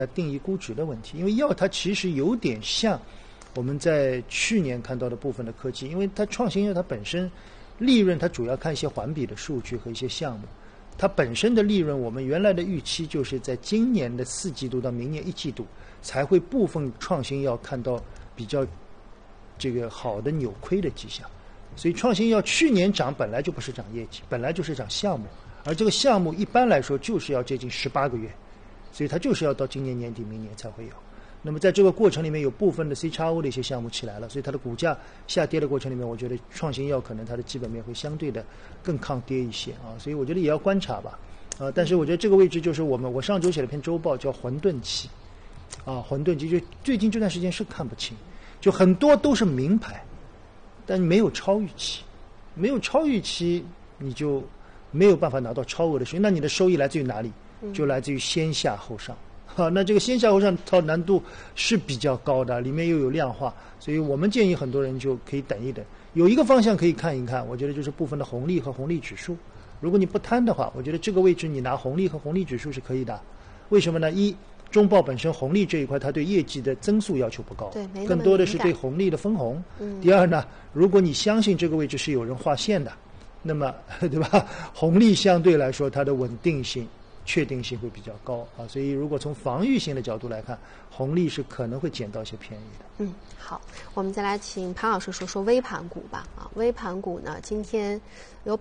定义估值的问题，因为药它其实有点像我们在去年看到的部分的科技，因为它创新药它本身利润它主要看一些环比的数据和一些项目，它本身的利润我们原来的预期就是在今年的4季度到明年1季度才会部分创新药看到比较这个好的扭亏的迹象，所以创新药去年涨本来就不是涨业绩，本来就是涨项目，而这个项目一般来说就是要接近18个月，所以它就是要到今年年底明年才会有。那么在这个过程里面有部分的 CXO 的一些项目起来了，所以它的股价下跌的过程里面，我觉得创新药可能它的基本面会相对的更抗跌一些啊，所以我觉得也要观察吧。但是我觉得这个位置就是我上周写了篇周报叫混沌期混沌期，就最近这段时间是看不清，就很多都是名牌，但没有超预期，没有超预期你就没有办法拿到超额的收益，那你的收益来自于哪里？就来自于先下后上。那这个先下后上套难度是比较高的，里面又有量化，所以我们建议很多人就可以等一等。有一个方向可以看一看，我觉得就是部分的红利和红利指数。如果你不贪的话，我觉得这个位置你拿红利和红利指数是可以的。为什么呢？一，中报本身红利这一块，它对业绩的增速要求不高， 对， 更多的是对红利的分红。第二呢，如果你相信这个位置是有人划线的，那么对吧？红利相对来说它的稳定性、确定性会比较高所以如果从防御性的角度来看，红利是可能会捡到一些便宜的。 好，我们再来请潘老师说说微盘股吧。微盘股呢，今天有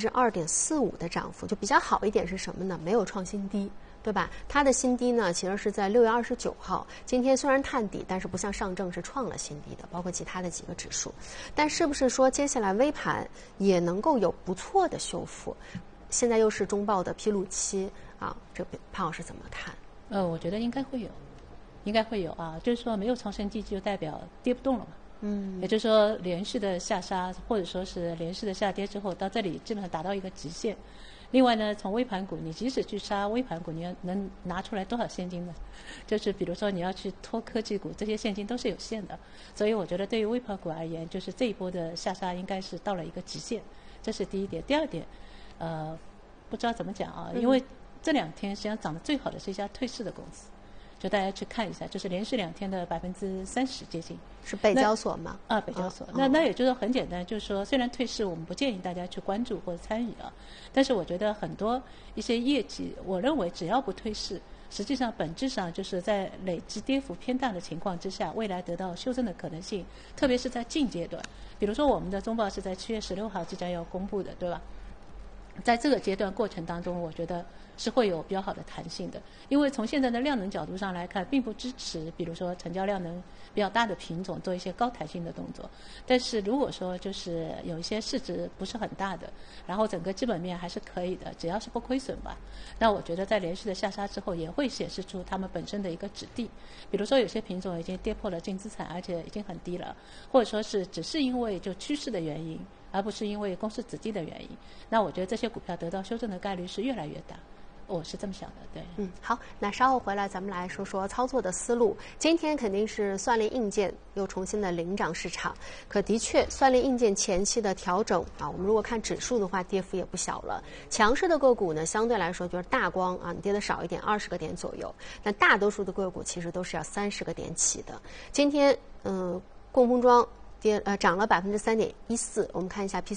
2.45%的涨幅，就比较好一点是什么呢？没有创新低，对吧？它的新低呢，其实是在6月29号。今天虽然探底，但是不像上证是创了新低的，包括其他的几个指数。但是不是说接下来微盘也能够有不错的修复？现在又是中报的披露期这潘老师怎么看？ 我觉得应该会有就是说没有创新低就代表跌不动了嘛。也就是说连续的下杀或者说是连续的下跌之后，到这里基本上达到一个极限。另外呢，从微盘股，你即使去杀微盘股，你要能拿出来多少现金呢？就是比如说你要去拖科技股，这些现金都是有限的。所以我觉得对于微盘股而言，就是这一波的下杀应该是到了一个极限，这是第一点。第二点，不知道怎么讲因为这2天实际上涨得最好的是一家退市的公司，就大家去看一下，就是连续2天的30%接近。 是北交所吗？ 北交所。那也就是很简单，就是说虽然退市我们不建议大家去关注或者参与但是我觉得很多一些业绩，我认为只要不退市，实际上本质上就是在累积跌幅偏大的情况之下，未来得到修正的可能性，特别是在近阶段。比如说我们的中报是在7月16号即将要公布的，对吧？在这个阶段过程当中，我觉得是会有比较好的弹性的，因为从现在的量能角度上来看，并不支持比如说成交量能比较大的品种做一些高弹性的动作。但是如果说就是有一些市值不是很大的，然后整个基本面还是可以的，只要是不亏损吧，那我觉得在连续的下杀之后，也会显示出它们本身的一个质地。比如说有些品种已经跌破了净资产，而且已经很低了，或者说是只是因为就趋势的原因，而不是因为公司子弟的原因，那我觉得这些股票得到修正的概率是越来越大。我是这么想的，对。 好，那稍后回来咱们来说说操作的思路。今天肯定是算力硬件又重新的领涨市场，可的确算力硬件前期的调整我们如果看指数的话，跌幅也不小了。强势的个股呢，相对来说就是大光你跌的少一点，20个点左右。那大多数的个股其实都是要30个点起的。今天供封装涨了3.14%。我们看一下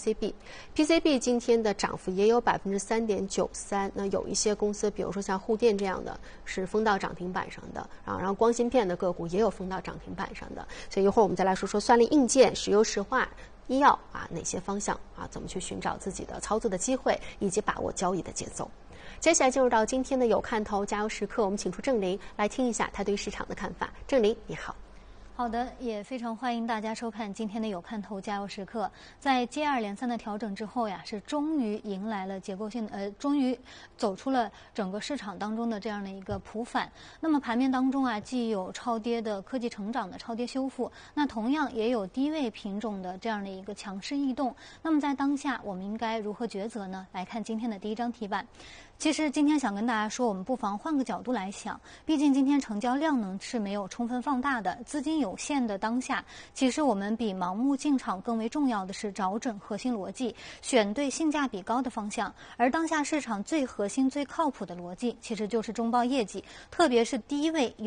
PCB 今天的涨幅也有3.93%。那有一些公司，比如说像沪电这样的，是封到涨停板上的然后光芯片的个股也有封到涨停板上的。所以一会儿我们再来说说算力硬件、石油石化、医药哪些方向怎么去寻找自己的操作的机会，以及把握交易的节奏。接下来进入到今天的有看头加油时刻，我们请出郑林来听一下他对市场的看法。郑林，你好。 好的，也非常欢迎大家收看今天的有看头加油时刻。在接二连三的调整之后呀，是终于迎来了结构性终于走出了整个市场当中的这样的一个普反。那么盘面当中既有超跌的科技成长的超跌修复，那同样也有低位品种的这样的一个强势异动。那么在当下，我们应该如何抉择呢？来看今天的第一张题板。 其实今天想跟大家说，我们不妨换个角度来想，毕竟今天成交量能是没有充分放大的，资金有限的当下，其实我们比盲目进场更为重要的是找准核心逻辑，选对性价比高的方向。而当下市场最核心、最靠谱的逻辑，其实就是中报业绩，特别是低位